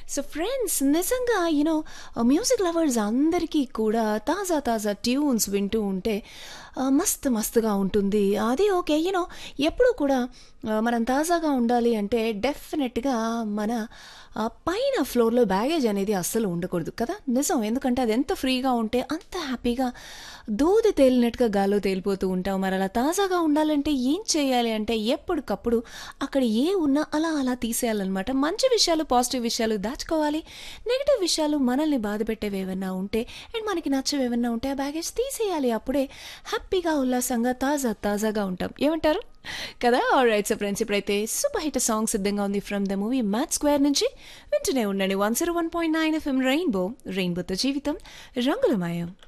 So friends నిజంగా music lovers అందరికీ కూడా తాజా తాజా ట్యూన్స్ వింటూ ఉంటే మస్తు మస్తుగా ఉంటుంది. అది ఓకే ఎప్పుడూ కూడా మనం తాజాగా ఉండాలి అంటే డెఫినెట్గా మన పైన ఫ్లోర్లో బ్యాగేజ్ అనేది అస్సలు ఉండకూడదు కదా, నిజం. ఎందుకంటే అది ఎంత ఫ్రీగా ఉంటే అంత హ్యాపీగా దూది తేలినట్టుగా గాల్లో తేలిపోతూ ఉంటాం. మరి అలా తాజాగా ఉండాలంటే ఏం చేయాలి అంటే ఎప్పటికప్పుడు అక్కడ ఏ ఉన్నా అలా అలా తీసేయాలన్నమాట. మంచి విషయాలు పాజిటివ్ విషయాలు దాచుకోవాలి, నెగిటివ్ విషయాలు మనల్ని బాధ పెట్టేవి ఏమన్నా ఉంటే అండ్ మనకి నచ్చవి ఏమన్నా ఉంటే ఆ బ్యాగేజ్ తీసేయాలి. అప్పుడే హ్యాపీగా ఉల్లాసంగా తాజాగా ఉంటాం. ఏమంటారు కదా? ఆల్రైట్ సో ఫ్రెండ్స్, ఇప్పుడైతే సూపర్ హిట్ సాంగ్ సిద్ధంగా ఉంది from the movie math square నుంచి. వింటూనే ఉండండి 101.9 FM రెయిన్బోతో జీవితం రంగులమయం.